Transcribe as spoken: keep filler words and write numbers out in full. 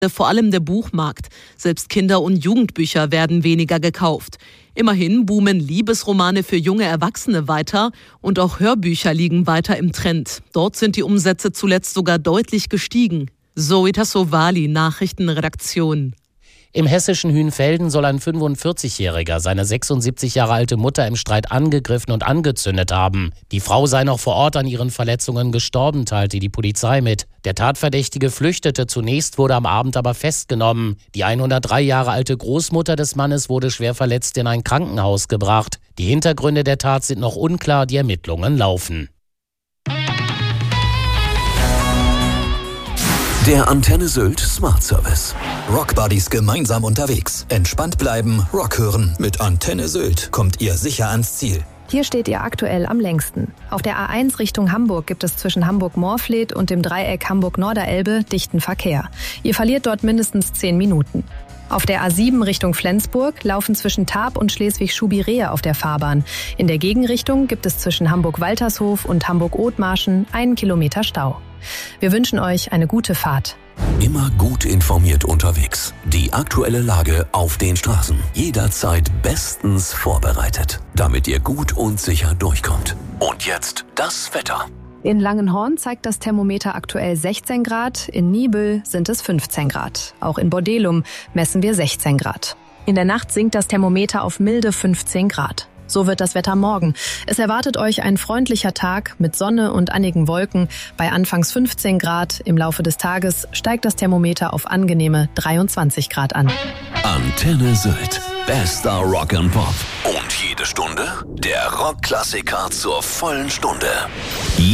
Vor allem der Buchmarkt. Selbst Kinder- und Jugendbücher werden weniger gekauft. Immerhin boomen Liebesromane für junge Erwachsene weiter und auch Hörbücher liegen weiter im Trend. Dort sind die Umsätze zuletzt sogar deutlich gestiegen. Zoe Tassovali, Nachrichtenredaktion. Im hessischen Hünfelden soll ein fünfundvierzigjähriger seine sechsundsiebzig Jahre alte Mutter im Streit angegriffen und angezündet haben. Die Frau sei noch vor Ort an ihren Verletzungen gestorben, teilte die Polizei mit. Der Tatverdächtige flüchtete zunächst, wurde am Abend aber festgenommen. Die hundertdrei Jahre alte Großmutter des Mannes wurde schwer verletzt in ein Krankenhaus gebracht. Die Hintergründe der Tat sind noch unklar, die Ermittlungen laufen. Der Antenne Sylt Smart Service. Rock Buddies gemeinsam unterwegs. Entspannt bleiben, Rock hören. Mit Antenne Sylt kommt ihr sicher ans Ziel. Hier steht ihr aktuell am längsten. Auf der A eins Richtung Hamburg gibt es zwischen Hamburg-Morfleet und dem Dreieck Hamburg-Norderelbe dichten Verkehr. Ihr verliert dort mindestens zehn Minuten. Auf der A sieben Richtung Flensburg laufen zwischen Tarp und Schleswig-Schubirehe auf der Fahrbahn. In der Gegenrichtung gibt es zwischen Hamburg-Waltershof und Hamburg-Othmarschen einen Kilometer Stau. Wir wünschen euch eine gute Fahrt. Immer gut informiert unterwegs. Die aktuelle Lage auf den Straßen. Jederzeit bestens vorbereitet, damit ihr gut und sicher durchkommt. Und jetzt das Wetter. In Langenhorn zeigt das Thermometer aktuell sechzehn Grad, in Nibel sind es fünfzehn Grad. Auch in Bordelum messen wir sechzehn Grad. In der Nacht sinkt das Thermometer auf milde fünfzehn Grad. So wird das Wetter morgen. Es erwartet euch ein freundlicher Tag mit Sonne und einigen Wolken. Bei anfangs fünfzehn Grad im Laufe des Tages steigt das Thermometer auf angenehme dreiundzwanzig Grad an. Antenne Sylt. Bester Rock and Pop. Und jede Stunde der Rockklassiker zur vollen Stunde.